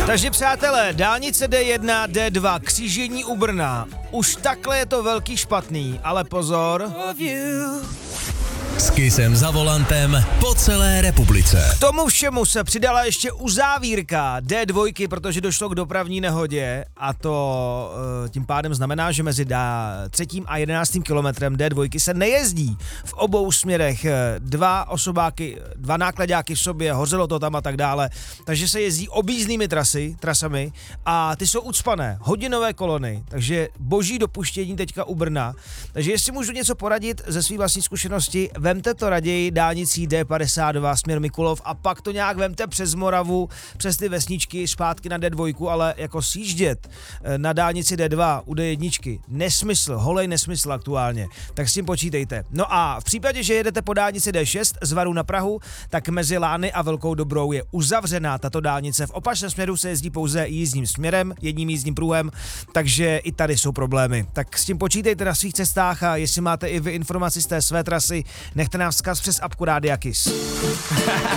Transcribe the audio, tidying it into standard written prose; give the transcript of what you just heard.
Takže přátelé, dálnice D1, D2, křížení u Brna. Už takhle je to velký špatný, ale pozor. S Kissem za volantem po celé republice. K tomu všemu se přidala ještě uzávírka D2, protože došlo k dopravní nehodě a to tím pádem znamená, že mezi 3. a 11. kilometrem D2 se nejezdí v obou směrech. Dva osobáky, dva nákladáky v sobě, hořelo to tam a tak dále, takže se jezdí objízdnými trasami a ty jsou ucpané, hodinové kolony, takže boží dopuštění teďka u Brna. Takže jestli můžu něco poradit ze svý vlastní zkušenosti, vemte to raději dálnicí D52 směr Mikulov a pak to nějak vemte přes Moravu, přes ty vesničky zpátky na D2, ale jako sjíždět na dálnici D2 u D1, nesmysl, holej nesmysl aktuálně, tak s tím počítejte. No a v případě, že jedete po dálnici D6 z Varu na Prahu, tak mezi Lány a Velkou Dobrou je uzavřená tato dálnice. V opačném směru se jezdí pouze jízdním směrem, jedním jízdním pruhem, takže i tady jsou problémy. Tak s tím počítejte na svých cestách a jestli máte i vy informaci z té své trasy, nechte nám vzkaz přes apku Rádia Kiss.